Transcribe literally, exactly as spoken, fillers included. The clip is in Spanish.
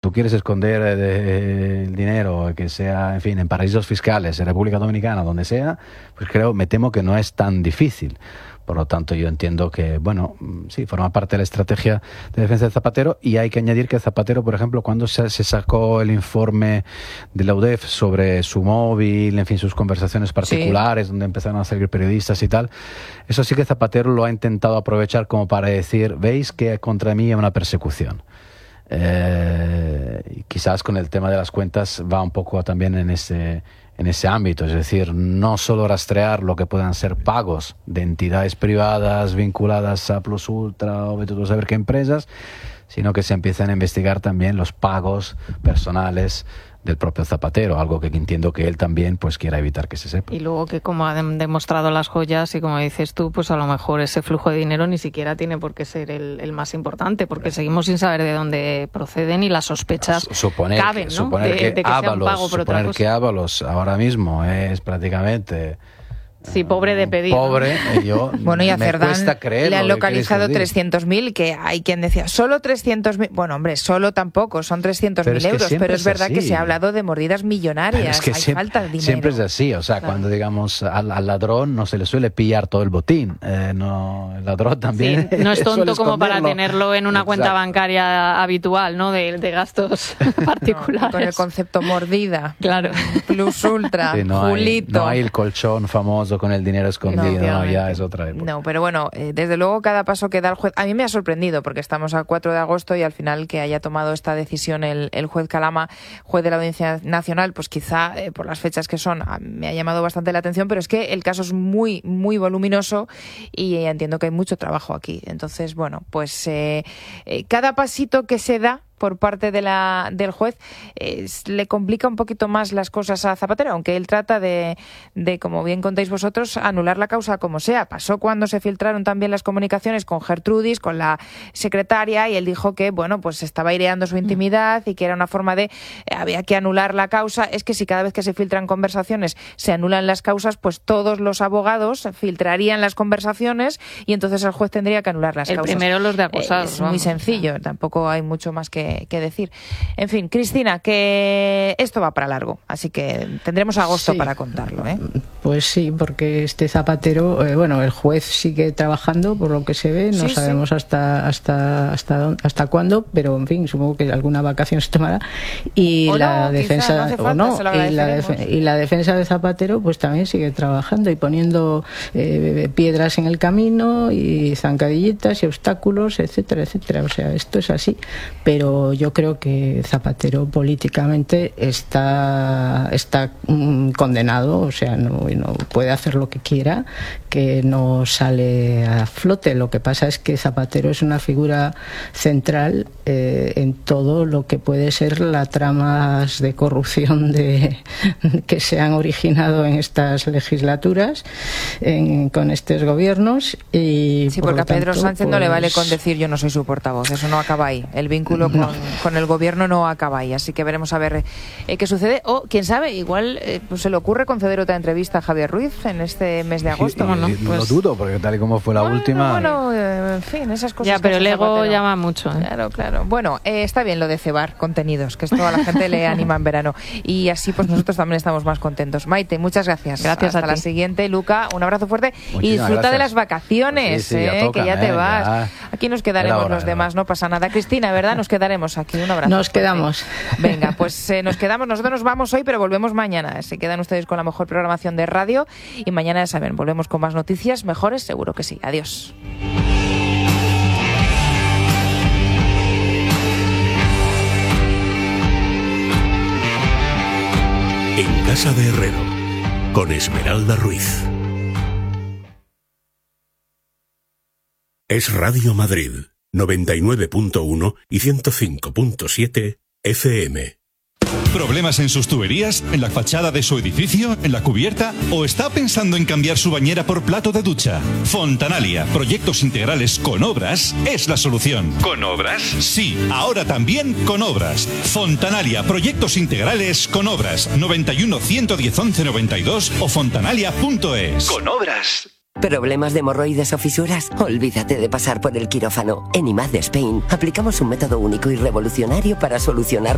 tú quieres esconder eh, el dinero, que sea, en fin, en paraísos fiscales, en República Dominicana, donde sea, pues creo, me temo que no es tan difícil. Por lo tanto, yo entiendo que, bueno, sí, forma parte de la estrategia de defensa de Zapatero, y hay que añadir que Zapatero, por ejemplo, cuando se, se sacó el informe de la U D E F sobre su móvil, en fin, sus conversaciones particulares, sí, donde empezaron a salir periodistas y tal, eso sí que Zapatero lo ha intentado aprovechar como para decir, veis que contra mí hay una persecución. Eh, y quizás con el tema de las cuentas va un poco también en ese... en ese ámbito, es decir, no solo rastrear lo que puedan ser pagos de entidades privadas vinculadas a Plus Ultra o vete tú a saber qué empresas, sino que se empiezan a investigar también los pagos personales del propio Zapatero, algo que entiendo que él también pues quiera evitar que se sepa. Y luego que, como han demostrado las joyas y como dices tú, pues a lo mejor ese flujo de dinero ni siquiera tiene por qué ser el, el más importante, porque seguimos sin saber de dónde proceden y las sospechas suponer, caben, ¿no? Suponer de, que, de que Ábalos, sea un pago por otra suponer cosa. que Ábalos ahora mismo es prácticamente... Sí, pobre de pedir. Pobre, ¿no? yo bueno, y a me Cerdán cuesta creerlo, le han localizado que trescientos mil, que hay quien decía, solo trescientos mil. Bueno, hombre, solo tampoco, son trescientos mil euros, pero es, es verdad que se ha hablado de mordidas millonarias, es que hay siempre, falta de dinero. Siempre es así, o sea, claro, cuando digamos al, al ladrón no se le suele pillar todo el botín, eh, no, el ladrón también sí, no es tonto como para tenerlo en una Exacto. cuenta bancaria habitual, ¿no? De, de gastos particulares. No, con el concepto mordida, claro, Plus Ultra, sí, no Julito. Hay, no hay el colchón famoso con el dinero escondido. No, no, ya es otra época. No, pero bueno, eh, desde luego cada paso que da el juez, a mí me ha sorprendido porque estamos a cuatro de agosto y al final que haya tomado esta decisión el, el juez Calama, juez de la Audiencia Nacional, pues quizá eh, por las fechas que son me ha llamado bastante la atención, pero es que el caso es muy, muy voluminoso y eh, entiendo que hay mucho trabajo aquí. Entonces, bueno, pues eh, eh, cada pasito que se da por parte de la, del juez eh, le complica un poquito más las cosas a Zapatero, aunque él trata de, de, como bien contáis vosotros, anular la causa como sea. Pasó cuando se filtraron también las comunicaciones con Gertrudis, con la secretaria, y él dijo que, bueno, pues estaba aireando su intimidad y que era una forma de, eh, había que anular la causa. Es que si cada vez que se filtran conversaciones se anulan las causas, pues todos los abogados filtrarían las conversaciones y entonces el juez tendría que anular las el causas. El primero los de acusados. Eh, es muy sencillo, tampoco hay mucho más que que decir. En fin, Cristina, que esto va para largo, así que tendremos agosto sí. para contarlo, ¿eh? Pues sí, porque este Zapatero, eh, bueno, el juez sigue trabajando por lo que se ve, no sí, sabemos sí. hasta hasta hasta hasta cuándo, pero en fin, supongo que alguna vacación se tomará y o la no, defensa no falta, o no y la, def- y la defensa de Zapatero pues también sigue trabajando y poniendo eh, piedras en el camino y zancadillitas y obstáculos, etcétera, etcétera. O sea, esto es así, pero yo creo que Zapatero políticamente está está mm, condenado, o sea, no, no puede hacer lo que quiera, que no sale a flote. Lo que pasa es que Zapatero es una figura central eh, en todo lo que puede ser las tramas de corrupción de, que se han originado en estas legislaturas, en, con estos gobiernos. Y sí, porque por a Pedro tanto, Sánchez pues... no le vale con decir yo no soy su portavoz, eso no acaba ahí. El vínculo con, no. con el gobierno no acaba ahí, así que veremos a ver eh, qué sucede. O, quién sabe, igual eh, pues se le ocurre conceder otra entrevista a Javier Ruiz en este mes de agosto. Sí, bueno, no pues... lo dudo, porque tal y como fue la bueno, última... Bueno, eh, en fin, esas cosas... Ya, pero el ego Zapatero. llama mucho. ¿eh? Claro, claro. Bueno, eh, está bien lo de cebar contenidos, que esto a la gente le anima en verano. Y así pues nosotros también estamos más contentos. Maite, muchas gracias. Gracias Hasta a la ti. siguiente. Luca, un abrazo fuerte. Muchísimas y disfruta gracias. de las vacaciones, Sí, sí, ya eh, tocan, que ya te eh, vas. ya. Aquí nos quedaremos hora, los demás, no pasa nada. Cristina, ¿verdad? Nos quedaremos aquí. Un abrazo. Nos fuerte. quedamos. Venga, pues eh, nos quedamos. Nosotros nos vamos hoy, pero volvemos mañana. Se quedan ustedes con la mejor programación de radio y mañana, ya saben, volvemos con más noticias mejores, seguro que sí. Adiós. En Casa de Herrero, con Esmeralda Ruiz. Es Radio Madrid, noventa y nueve punto uno y ciento cinco punto siete F M. ¿Problemas en sus tuberías? ¿En la fachada de su edificio? ¿En la cubierta? ¿O está pensando en cambiar su bañera por plato de ducha? Fontanalia, proyectos integrales con obras, es la solución. ¿Con obras? Sí, ahora también con obras. Fontanalia, proyectos integrales con obras. noventa y uno, ciento diez, once noventa y dos o fontanalia punto es. Con obras. ¿Problemas de hemorroides o fisuras? Olvídate de pasar por el quirófano. En I M A D de Spain aplicamos un método único y revolucionario para solucionar